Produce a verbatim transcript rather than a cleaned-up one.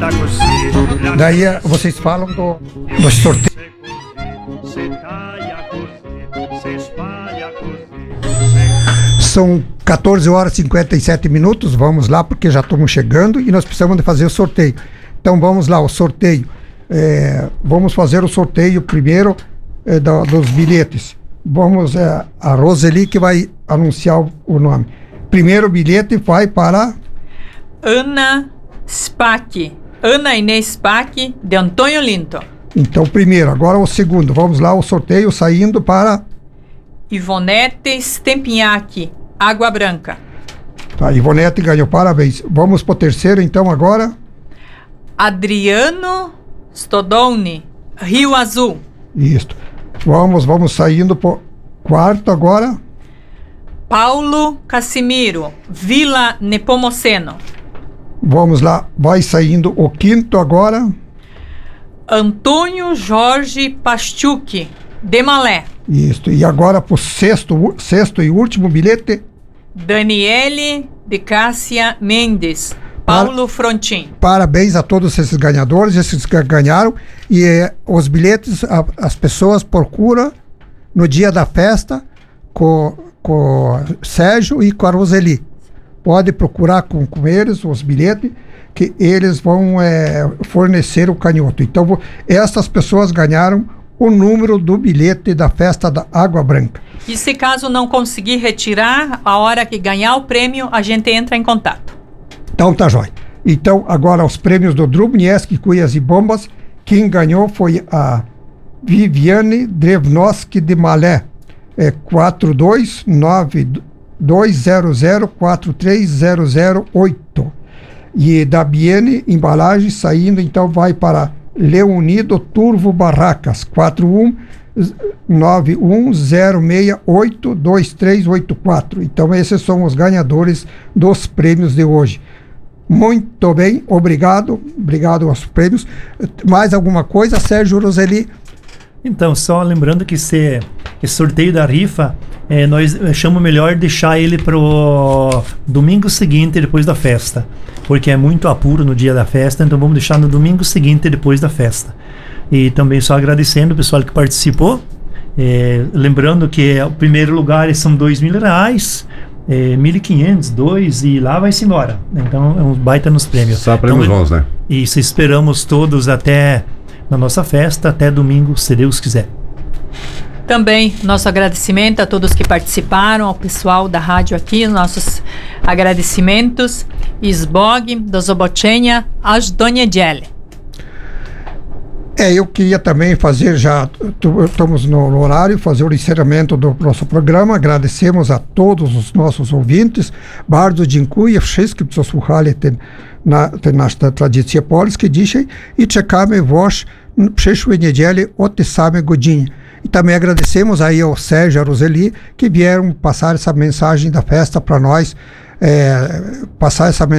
Daí vocês falam do, do sorteio. São quatorze horas e cinquenta e sete minutos, vamos lá porque já estamos chegando e nós precisamos de fazer o sorteio. Então vamos lá, o sorteio. É, vamos fazer o sorteio primeiro é, da, dos bilhetes. Vamos, é, a Roseli que vai anunciar o, o nome. Primeiro bilhete vai para... Ana Spack. Ana Inês Spack, de Antônio Linto. Então primeiro, agora o segundo. Vamos lá, o sorteio saindo para... Ivonete Stempinhac, Água Branca. Tá, Ivonete ganhou, parabéns. Vamos para o terceiro então agora. Adriano Stodoni, Rio Azul. Isso. Vamos, vamos saindo para o quarto agora. Paulo Casimiro, Vila Nepomuceno. Vamos lá, vai saindo o quinto agora. Antônio Jorge Pastucci, de Malé. Isso, e agora para o sexto, sexto e último bilhete. Daniele de Cássia Mendes, Paulo Par- Frontin. Parabéns a todos esses ganhadores, esses que ganharam. E eh, os bilhetes, a, as pessoas procuram no dia da festa com, com o Sérgio e com a Roseli. Pode procurar com, com eles os bilhetes, que eles vão eh, fornecer o canhoto. Então, vo- essas pessoas ganharam o número do bilhete da festa da Água Branca. E se caso não conseguir retirar, a hora que ganhar o prêmio, a gente entra em contato. Então tá jóia. Então agora os prêmios do Drubnieski, Cuias e Bombas. Quem ganhou foi a Viviane Drevnoski de Malé. É quatro dois nove dois zero zero quatro três zero zero oito. E da Biene Embalagem saindo, então vai para Leonido Turvo Barracas, quatro um nove um zero seis oito dois três oito quatro. Então esses são os ganhadores dos prêmios de hoje. Muito bem, obrigado, obrigado aos prêmios. Mais alguma coisa, Sérgio, Roseli? Então, só lembrando que esse, esse sorteio da rifa, é, nós achamos melhor deixar ele pro domingo seguinte, depois da festa, porque é muito apuro no dia da festa, então vamos deixar no domingo seguinte, depois da festa. E também só agradecendo o pessoal que participou, é, lembrando que o primeiro lugar são dois mil reais, é, mil e quinhentos, dois, e lá vai-se embora. Então é um baita nos prêmios. Só prêmios então, bons, né? Isso, esperamos todos até na nossa festa, até domingo, se Deus quiser. Também nosso agradecimento a todos que participaram, ao pessoal da rádio aqui, nossos agradecimentos. Isbog, do Zobochenha, aos Donegele. É, eu queria também fazer, já tu- estamos no horário, fazer o encerramento do nosso programa. Agradecemos a todos os nossos ouvintes. Bardzo dziękuję wszystkim, co słuchali ten, na, ten nasz tradycje polskie dzisiaj i czekamy was w przyszłej niedzieli o tej samej godzinie. E também agradecemos aí ao Sérgio e a Roseli que vieram passar essa mensagem da festa para nós, é, passar essa mensagem